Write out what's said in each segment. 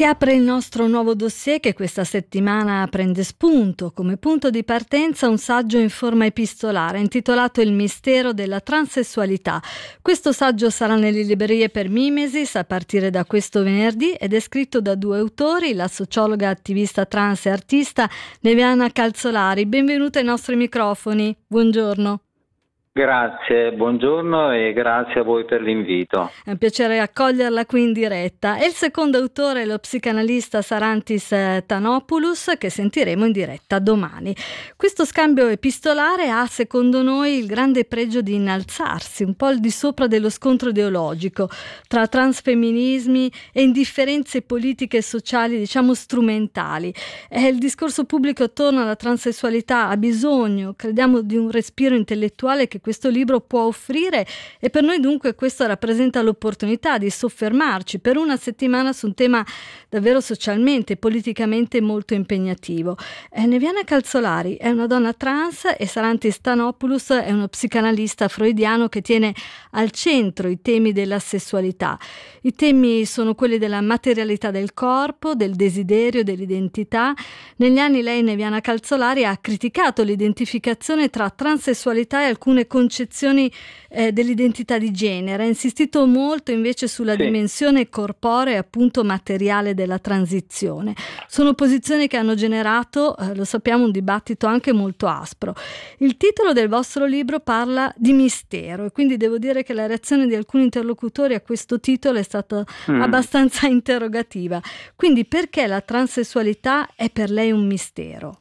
Si apre il nostro nuovo dossier che questa settimana prende spunto. Come punto di partenza un saggio in forma epistolare intitolato Il mistero della transessualità. Questo saggio sarà nelle librerie per Mimesis a partire da questo venerdì ed è scritto da due autori, la sociologa attivista trans e artista Neviana Calzolari. Benvenuta ai nostri microfoni. Buongiorno. Grazie, buongiorno e grazie a voi per l'invito. È un piacere accoglierla qui in diretta. E il secondo autore è lo psicanalista Sarantis Thanopoulos, che sentiremo in diretta domani. Questo scambio epistolare ha, secondo noi, il grande pregio di innalzarsi un po' al di sopra dello scontro ideologico tra transfemminismi e indifferenze politiche e sociali, diciamo, strumentali. Il discorso pubblico attorno alla transessualità ha bisogno, crediamo, di un respiro intellettuale che questo libro può offrire, e per noi dunque questo rappresenta l'opportunità di soffermarci per una settimana su un tema davvero socialmente e politicamente molto impegnativo. Neviana Calzolari è una donna trans e Sarantis Thanopoulos è uno psicanalista freudiano che tiene al centro i temi della sessualità. I temi sono quelli della materialità del corpo, del desiderio, dell'identità. Negli anni lei, Neviana Calzolari, ha criticato l'identificazione tra transessualità e alcune concezioni dell'identità di genere, ha insistito molto invece sulla dimensione corporea e appunto materiale della transizione. Sono posizioni che hanno generato, lo sappiamo, un dibattito anche molto aspro. Il titolo del vostro libro parla di mistero e quindi devo dire che la reazione di alcuni interlocutori a questo titolo è stata abbastanza interrogativa. Quindi perché la transessualità è per lei un mistero?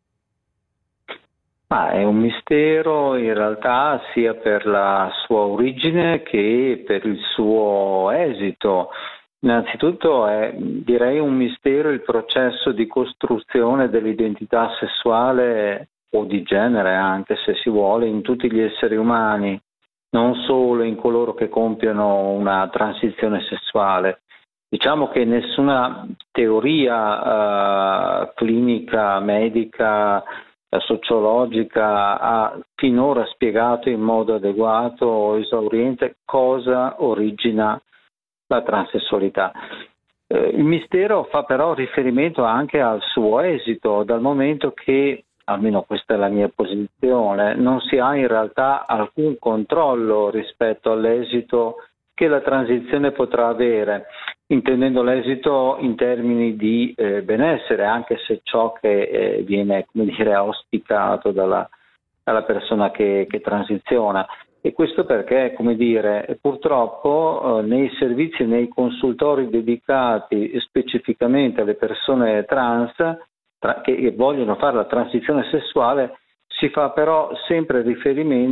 È un mistero in realtà sia per la sua origine che per il suo esito. Innanzitutto è, direi, un mistero il processo di costruzione dell'identità sessuale o di genere, anche se si vuole, in tutti gli esseri umani, non solo in coloro che compiono una transizione sessuale. Diciamo che nessuna teoria clinica, medica, sociologica ha finora spiegato in modo adeguato o esauriente cosa origina la transessualità. Il mistero fa però riferimento anche al suo esito, dal momento che, almeno questa è la mia posizione, non si ha in realtà alcun controllo rispetto all'esito che la transizione potrà avere, intendendo l'esito in termini di benessere, anche se ciò che viene, come dire, auspicato dalla persona che transiziona. E questo perché, come dire, purtroppo nei servizi, nei consultori dedicati specificamente alle persone trans che vogliono fare la transizione sessuale, si fa però sempre riferimento